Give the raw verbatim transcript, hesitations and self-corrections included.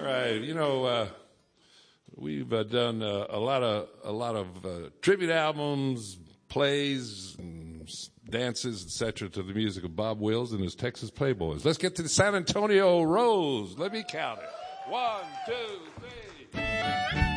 right. You know, uh, we've uh, done uh, a lot of a lot of uh, tribute albums, plays, and dances, et cetera, to the music of Bob Wills and his Texas Playboys. Let's get to the San Antonio Rose. Let me count it. One, two, three.